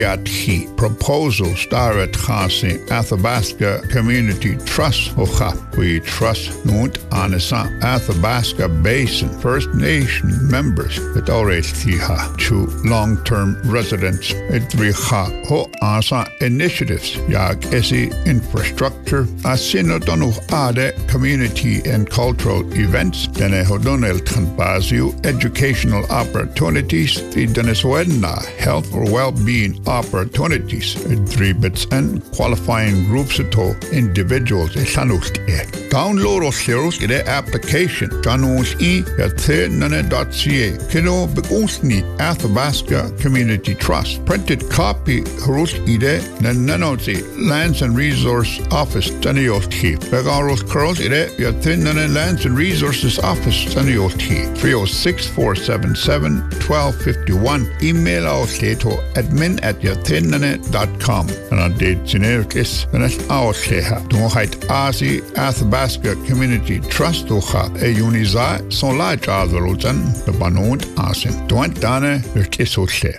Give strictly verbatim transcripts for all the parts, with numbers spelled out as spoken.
Yatchi proposal started Khasi Athabasca Community Trust Ocha. We trust Nunt Anasa Athabasca Basin First Nation members that already tiha to long-term residents Edriha Ho Asa initiatives Yag Esi infrastructure Asinodonu Ade community and cultural events Dene Hodonel Tanbazio educational opportunities Deneswena health or well-being opportunities Dribits and qualifying groups to individuals download or search the application Janus E at .ca Kino Begusni Athabasca Community Trust printed copy Harus Ide Nananozi Lands and Resource Office Tanioti Begaros Curls Ide Yatin Lands and Resources Office Tanioti three oh six, four seven seven, one two five one email us to admin at yatinane dot com and on date generis and at our seha to hide Asi Athabasca Community Trust Ocha e Uniza son la Jadrutan the Banund Asim Duant Dane Verkisose.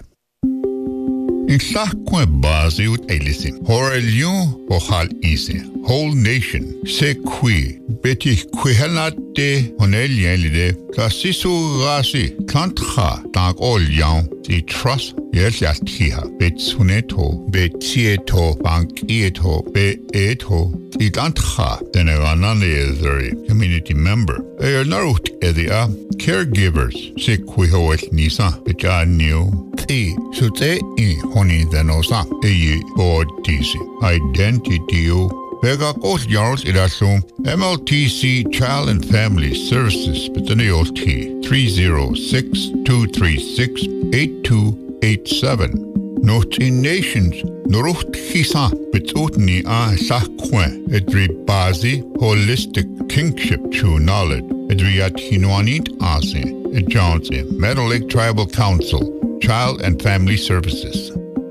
In Sakwe Bazi ut Elisim, Horelion Ohal Ise, whole nation, se qui, beti quihelate honelielide, Classisu Rasi, Klantha, Dank all young, the trust, yes, Yastiha, bet suneto, bet tieto, bank eto, be eto, the Dantha, then a ranane community member. A narut edia, caregivers, se quihoet nisa, beja new. E sute e honi denosa e bod tisi identity Vega Coast Yards Irasum M L T C Child and Family Services Betanio T three oh six, two three six, eight two eight seven Not in nations Nurucht Hisa Betutni a Sakwe Edri Bazi Holistic Kingship True Knowledge Edriat Hinuanit Ase Ejanse Meadow Lake Tribal Council Child and Family Services.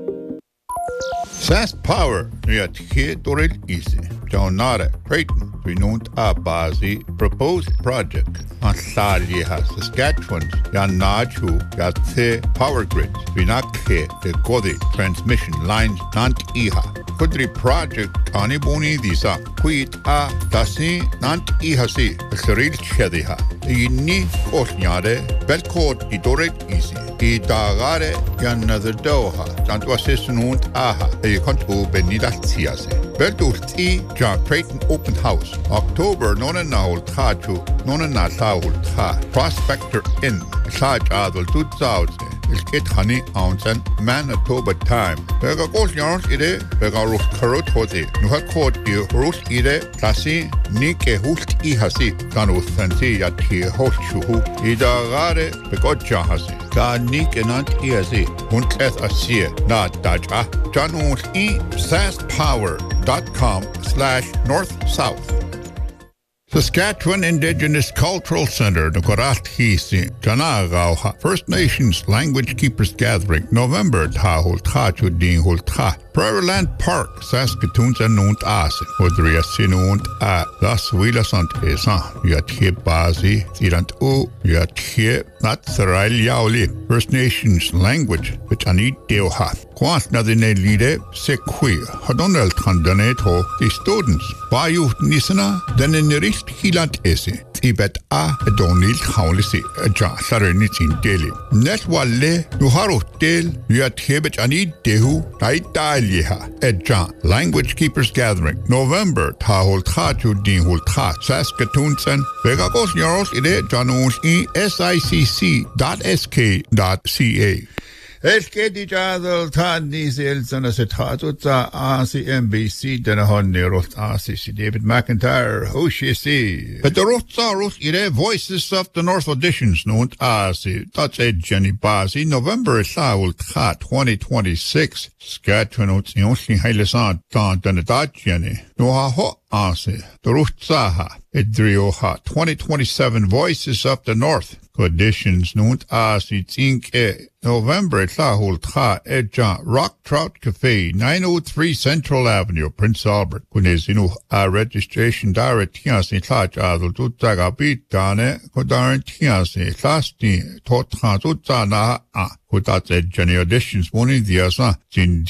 Sass Power, Yat He Doril Easy, Jaunara, Creighton, Renount Abazi, proposed project on Saliha, Saskatchewan, Yanaju, Yatse Power Grids, Vinakhe, the Godi transmission lines, Nant Iha. Kudri project Anibuni Disa, Quit A, Tasi, Nant Ihasi, Saril Shadiha, Ini, Osnyade, Belcourt, Idorit Easy. I dagare yannader doha tant wasesununt aha e kontu benidatiase Beldusti ja Creighton Open House October nona naul thachu nona na saul tha Prospector Inn saj adul tutsauts Ilkit honey ounce Manitoba time Bega gos yarns ide bega rus karot hote nuha kod di rus ide klasi nike hust ihasi kanu fancy yati hoshu idagare begocha hasi Ga nik enant iasi und es asie na daja janus e sasspower dot com slash north south Saskatchewan Indigenous Cultural Center, Nukarat Hisi, Janagauha, First Nations Language Keepers Gathering, November Tahul Tachu Din Hulta, Prairie Land Park, Saskatoon's and Nunt Asin, Udria Sinunt A, Las Wilasant Esa, Yatie Bazi, Tirant U, Yatie, Nat Sarai Yauli, First Nations Language, which Anit Deohath. Quant Nadine Lide, Sequi, Hadonel Tandaneto, the students, Bayu Nisana, then in the Rist Hilant Ese, Tibet A, Donil Haulisi, a Ja, Sarenitin Deli. Netwale, Nuharo Del, Yathebet Anit Dehu, Naitaliha, Edja, Language Keepers Gathering, November, Tahul Tatu Din Hulta, Saskatoonsen, Vegagos Yaros Ide, Janus E, S I C C dot S K dot C A. Es geht die Jadel Tadni Selson as a Tatuza A C M B C Denahon Nerot A C C David McIntyre, who she see. But the Rotsarus ire Voices of the North auditions known A C. That's a Jenny Bazi, November Saul Tat twenty twenty-six. Saskatchewan Ots Yonsi Hailesan Tan Denadat Jenny. No ha ho Ansi, Dorutsaha, Idrioha, twenty twenty-seven Voices of the North. Conditions nunt asi tink e November tlahul tra edja Rock Trout Cafe, nine oh three Central Avenue, Prince Albert. Kunezinu a registration direct tiasi tlaj adul tutaga bit dane kodarin tiasi tlasti totran tutana a kutat edjani auditions moni diasa jin